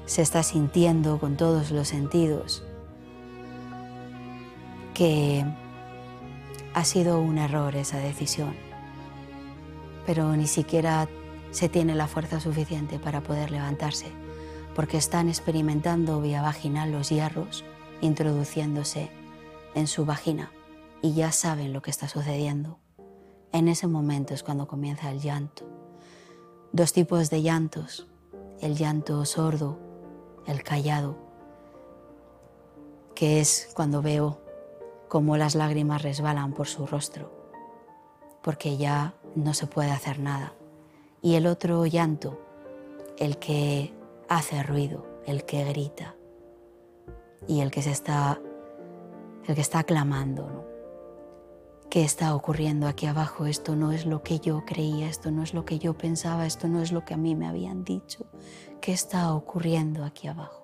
se está sintiendo con todos los sentidos que ha sido un error esa decisión, pero ni siquiera se tiene la fuerza suficiente para poder levantarse, porque están experimentando vía vaginal los hierros introduciéndose en su vagina y ya saben lo que está sucediendo. En ese momento es cuando comienza el llanto. Dos tipos de llantos: el llanto sordo, el callado, que es cuando veo cómo las lágrimas resbalan por su rostro, porque ya no se puede hacer nada. Y el otro llanto, el que hace ruido, el que grita y el que está clamando, ¿no? ¿Qué está ocurriendo aquí abajo? Esto no es lo que yo creía, esto no es lo que yo pensaba, esto no es lo que a mí me habían dicho. ¿Qué está ocurriendo aquí abajo?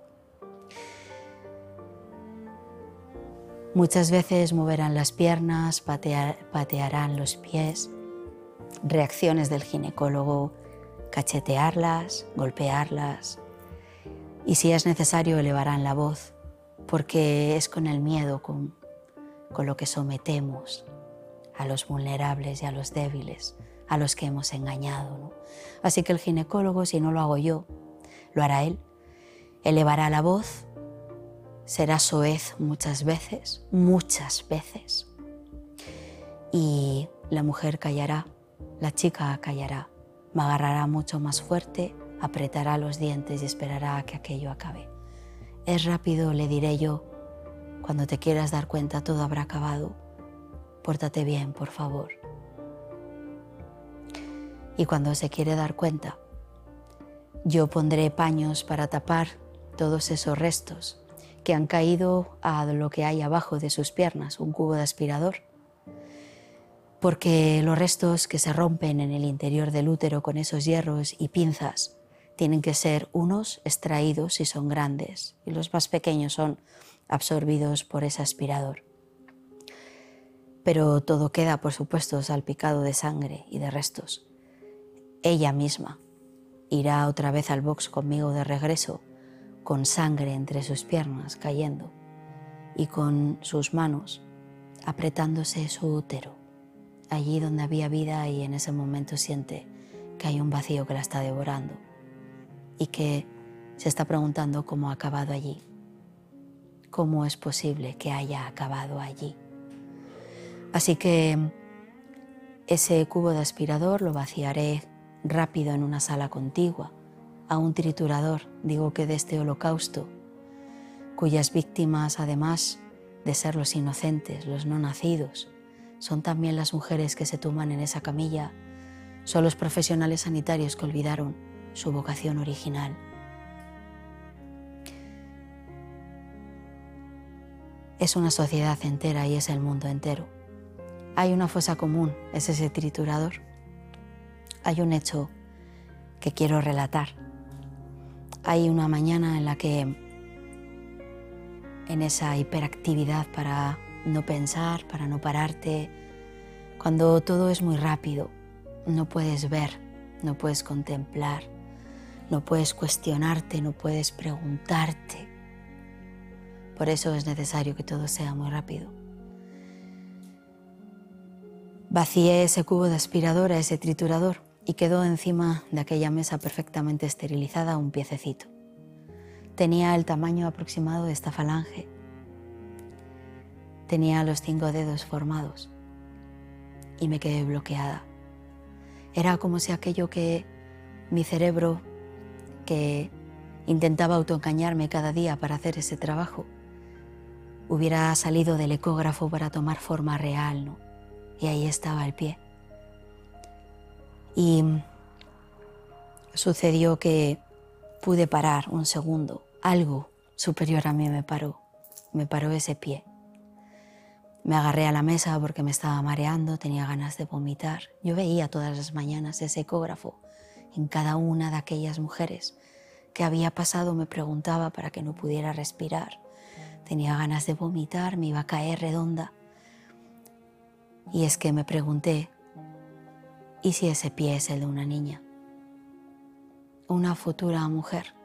Muchas veces moverán las piernas, patearán los pies, reacciones del ginecólogo, cachetearlas, golpearlas, y si es necesario elevarán la voz, porque es con el miedo con lo que sometemos a los vulnerables y a los débiles, a los que hemos engañado, ¿no? Así que el ginecólogo, si no lo hago yo, lo hará él. Elevará la voz, será soez muchas veces, y la mujer callará, la chica callará, me agarrará mucho más fuerte, apretará los dientes y esperará a que aquello acabe. Es rápido, le diré yo, cuando te quieras dar cuenta todo habrá acabado. Pórtate bien, por favor. Y cuando se quiere dar cuenta, yo pondré paños para tapar todos esos restos que han caído a lo que hay abajo de sus piernas, un cubo de aspirador, porque los restos que se rompen en el interior del útero con esos hierros y pinzas tienen que ser unos extraídos si son grandes y los más pequeños son absorbidos por ese aspirador. Pero todo queda, por supuesto, salpicado de sangre y de restos. Ella misma irá otra vez al box conmigo de regreso, con sangre entre sus piernas cayendo y con sus manos apretándose su útero, allí donde había vida, y en ese momento siente que hay un vacío que la está devorando y que se está preguntando cómo ha acabado allí, cómo es posible que haya acabado allí. Así que ese cubo de aspirador lo vaciaré rápido en una sala contigua, a un triturador, digo que de este holocausto, cuyas víctimas, además de ser los inocentes, los no nacidos, son también las mujeres que se tuman en esa camilla, son los profesionales sanitarios que olvidaron su vocación original. Es una sociedad entera y es el mundo entero. Hay una fosa común, es ese triturador. Hay un hecho que quiero relatar. Hay una mañana en la que, en esa hiperactividad para no pensar, para no pararte, cuando todo es muy rápido, no puedes ver, no puedes contemplar, no puedes cuestionarte, no puedes preguntarte. Por eso es necesario que todo sea muy rápido. Vacié ese cubo de aspirador a ese triturador y quedó encima de aquella mesa perfectamente esterilizada un piececito. Tenía el tamaño aproximado de esta falange. Tenía los 5 dedos formados y me quedé bloqueada. Era como si aquello que mi cerebro, que intentaba autoengañarme cada día para hacer ese trabajo, hubiera salido del ecógrafo para tomar forma real, ¿no? Y ahí estaba el pie. Y sucedió que pude parar un segundo. Algo superior a mí me paró ese pie. Me agarré a la mesa porque me estaba mareando, tenía ganas de vomitar. Yo veía todas las mañanas ese ecógrafo en cada una de aquellas mujeres que había pasado, me preguntaba para que no pudiera respirar. Tenía ganas de vomitar, me iba a caer redonda. Y es que me pregunté, ¿y si ese pie es el de una niña? Una futura mujer.